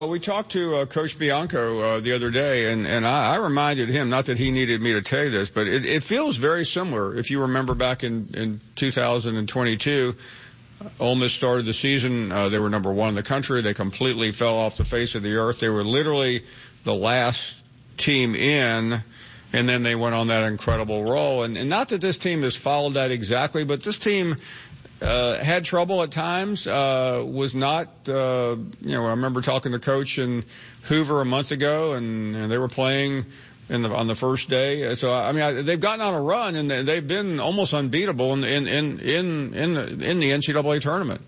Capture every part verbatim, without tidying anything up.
Well, we talked to uh, Coach Bianco uh, the other day, and, and I, I reminded him, not that he needed me to tell you this, but it, it feels very similar. If you remember back in, in two thousand twenty-two, Ole Miss started the season. Uh, they were number one in the country. They completely fell off the face of the earth. They were literally the last team in, and then they went on that incredible roll. And, and not that this team has followed that exactly, but this team Uh, had trouble at times, uh, was not, uh, you know, I remember talking to Coach in Hoover a month ago, and, and they were playing in the, on the first day. So, I mean, I, they've gotten on a run, and they've been almost unbeatable in, in, in, in, in, the, in the N C double A tournament.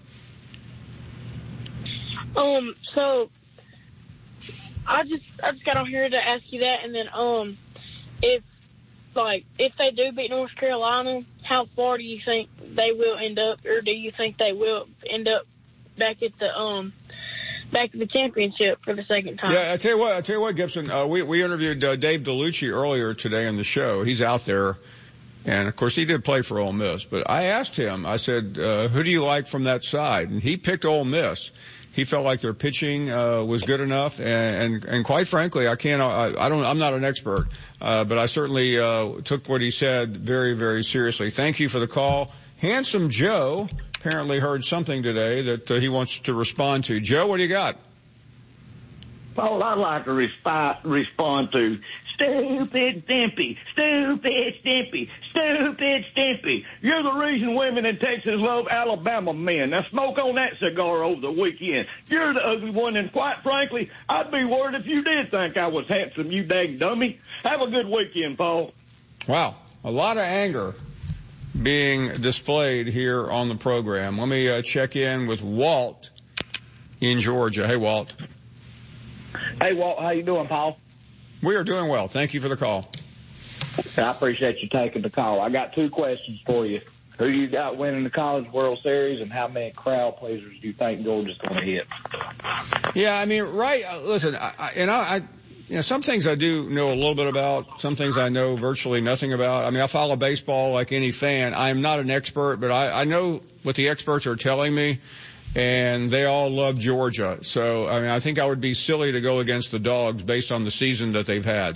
Um, so, I just, I just got on here to ask you that, and then, um, if, like, if they do beat North Carolina, how far do you think they will end up, or do you think they will end up back at the um back at the championship for the second time? Yeah, I tell you what, I tell you what, Gibson. Uh, we we interviewed uh, Dave DeLucci earlier today on the show. He's out there, and of course he did play for Ole Miss. But I asked him, I said, uh, who do you like from that side? And he picked Ole Miss. He felt like their pitching uh, was good enough, and, and and quite frankly, I can't. I, I don't. I'm not an expert, uh, but I certainly uh, took what he said very, very seriously. Thank you for the call. Handsome Joe apparently heard something today that uh, he wants to respond to. Joe, what do you got? Paul, I'd like to resp- respond to stupid Stimpy, stupid Stimpy, stupid Stimpy. You're the reason women in Texas love Alabama men. Now smoke on that cigar over the weekend. You're the ugly one, and quite frankly, I'd be worried if you did think I was handsome, you dang dummy. Have a good weekend, Paul. Wow, a lot of anger being displayed here on the program. Let me uh, check in with Walt in Georgia. Hey, Walt. Hey, Walt, how you doing, Paul? We are doing well. Thank you for the call. I appreciate you taking the call. I got two questions for you. Who you got winning the College World Series, and how many crowd pleasers do you think Georgia's going to hit? Yeah, I mean, right. Uh, listen, I, I, and I, I, you know, some things I do know a little bit about. Some things I know virtually nothing about. I mean, I follow baseball like any fan. I am not an expert, but I, I know what the experts are telling me. And they all love Georgia. So, I mean, I think I would be silly to go against the Dogs based on the season that they've had.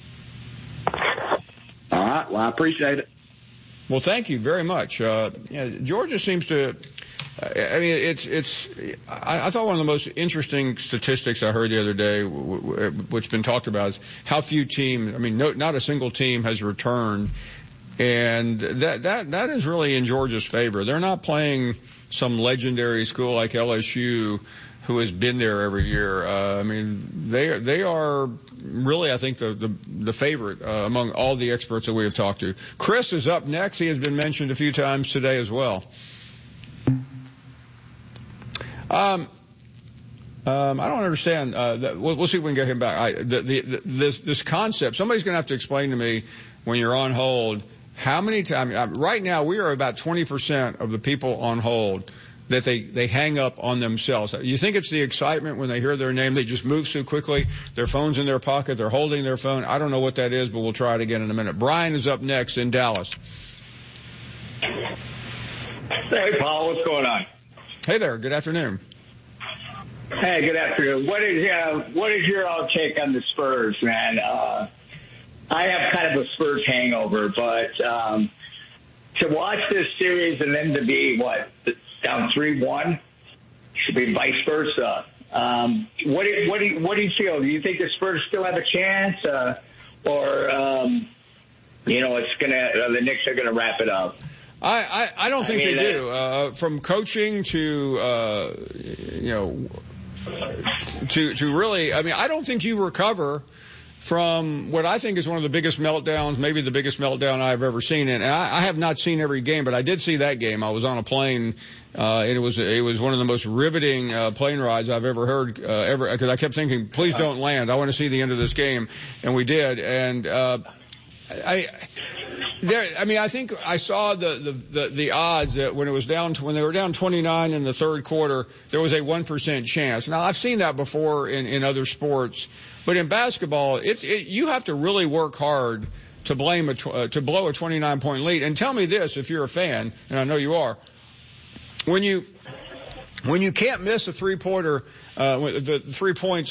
All right. Well, I appreciate it. Well, thank you very much. Uh, yeah, Georgia seems to, I mean, it's, it's, I, I thought one of the most interesting statistics I heard the other day, which has been talked about, is how few teams, I mean, no, not a single team has returned. And that, that, that is really in Georgia's favor. They're not playing some legendary school like L S U who has been there every year. Uh, I mean, they, they are really, I think, the, the, the favorite, uh, among all the experts that we have talked to. Chris is up next. He has been mentioned a few times today as well. Um, um, I don't understand, uh, that, we'll, we'll see if we can get him back. I, the, the, the, this, this concept, somebody's going to have to explain to me when you're on hold, how many times, right now we are about twenty percent of the people on hold that they, they hang up on themselves. You think it's the excitement when they hear their name, they just move so quickly, their phone's in their pocket, they're holding their phone. I don't know what that is, but we'll try it again in a minute. Brian is up next in Dallas. Hey, Paul, what's going on? Hey there, good afternoon. Hey, good afternoon. What is, uh, what is your all take on the Spurs, man? Uh, I have kind of a Spurs hangover, but um, to watch this series and then to be, what, down three one, should be vice versa. Um, what, do, what, do you, what do you feel? Do you think the Spurs still have a chance? Uh, or, um, you know, it's gonna uh, the Knicks are going to wrap it up? I, I, I don't think I mean, they do. Uh, from coaching to, uh, you know, to, to really, I mean, I don't think you recover from what I think is one of the biggest meltdowns, maybe the biggest meltdown I've ever seen. And I, I have not seen every game, but I did see that game. I was on a plane, uh, and it was, it was one of the most riveting, uh, plane rides I've ever heard, uh, ever, because I kept thinking, please don't land. I want to see the end of this game. And we did. And, uh, I, there, I mean, I think I saw the, the, the, the odds that when it was down to, when they were down twenty-nine in the third quarter, there was a one percent chance. Now, I've seen that before in, in other sports, but in basketball, it, it, you have to really work hard to blame a, uh, to blow a twenty-nine point lead. And tell me this, if you're a fan, and I know you are, when you, when you can't miss a three-pointer, uh, the three points